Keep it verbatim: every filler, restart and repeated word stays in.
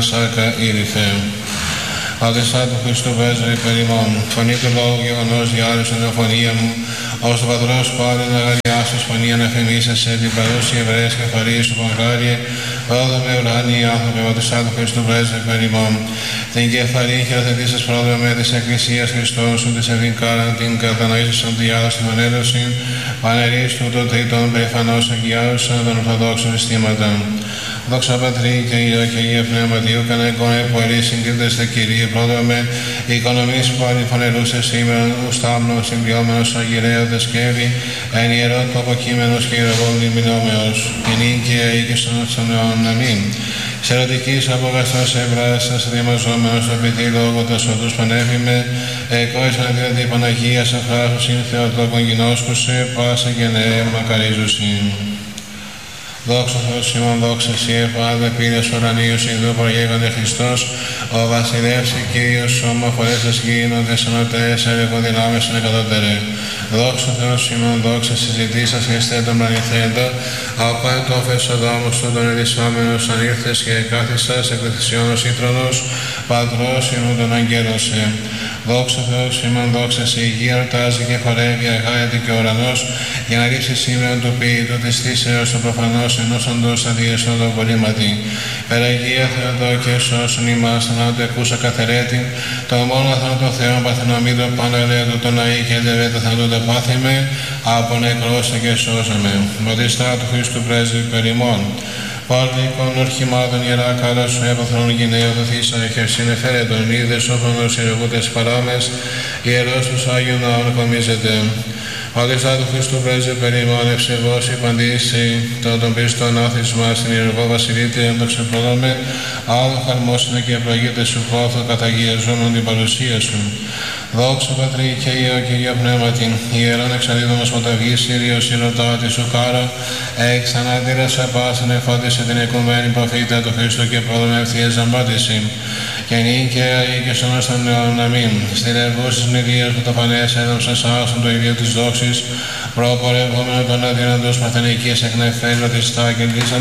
σάρκα ήρυθε. Αδεσά του Χριστού πρέσβη περιμών, φωνή του λόγου γεγονός διάρρησον την φωνία μου, ως το Πατρός πάλι να αγαριάσω φωνία να φημίσεσαι την παρούση Εβραίος και Φαρίες σου Παγκάριε, ρόδο με ουράνιοι άνθρωποι, αδεσά του Χριστού πρέσβη περιμών. Την κεφαλή χειροθετήσας πρόεδρο με της Εκκλησίας Χριστών σου, της ευδικάραν την κατανοήσασαν τη Ιάδος την Πανέλωση, πανερής του των τρίτων περηφανώς αγιάρουσαν των Ορθοδόξων αισθήματα. Δόξα Πατρί και Υιό και Υιό Πνευματίου, κανένα εποερή συγκρίτεστε Κύριε πρόδρομε, η οικονομής που ανηφανερούσε σήμερα, ο στάμνος συμπλιόμενος αγιραίο δεσκεύει, εν ιερό του αποκείμενος και ιεροβόν λιμινόμενος, και νίκαια ή και στον αιώνα να μην. Σε ερωτικής απογαστός ευράσας διαμαζόμενος το ποιητή λόγο τα σωτούς πανέφημε, εκόησαν δηλαδή Παναγίας αφράσους ειν Θεοτόκον γινώσκουσε, πάσα και νέα μακαρίζουσιν. Δόξα Θεός ημών, δόξα Εσύ, Εφάδε, πύρες ουρανίους, Ιδού προγέγονται Χριστός, ο Βασιλεύς και Κύριος σώμα, φορέσας γίνονται ανωτές, ερευοδυνάμες εκατότερε. Δόξα Θεός ημών, δόξα συζητήσας και στέντον πλανηθέντα, απ' το φεσοδόμος του των ελισσόμενος αν ήρθες και εκάθισας εκ δεξιών ο σύτρονος, Πατρός ημών τον αγγέλωσε. Δόξα Θεός ημών, δόξα Εσύ, η γη ορτάζει και χορεύει, αγάεται και ο ουρανός, για να ρίξει σήμερα του ποιητού της θύσεως το προφανώς ενός αντός αδίαισον το απολύματι. Περαγία Θεοδόκε, σώσον ημάς θανάτου εκούσα καθερέτη, το μόνο θάνατο Θεόν παθηνομήτω πάνω ελέγχο το ναή και ελεύεται θανάτου το πάθημε, από νεκρώσα και σώσαμε. Μοδιστά του Χριστού πρέσβη περιμών. Πάλικον ορχημάτων ιερά κάρα σου έπαθρον γυναίου δοθήσα εχερσίν εφέρετον είδες όφωνος ιερογούτες παράμες, ιερός τους Άγιον Ναών κομίζεται. Αδεστά του Χριστού πρέσβη περίμον ευσεβώς υπαντήσει των των πιστών άθισμα στην ιερογό βασιλίτη εν το ξεπρόδομε, άλλο χαρμόσυνε και ευλογείται σου πόθο καταγιαζόμενον την παρουσία σου. Δόξα Πατρί και Υιό και Υιό Πνεύματι, ιερόν εξαλίδωμος μοταυγής Σύριος ηρωτάτη σου κάρα, εξ αναντήρασε πάσαν εφώτισε την οικουμένη προφήτα του Χριστού και πρόδομε ευθείας ζαμπάτηση. Και νίκαια ή και στον ώστον αιώνα να μην. Στην εργούσεις νηδίας που το φανές έδωψαν σάσον το ιδίο της δόξης, προπορευόμενο τον αδύνατος παρθενικής εκ νεφέλο της τα και λύσαν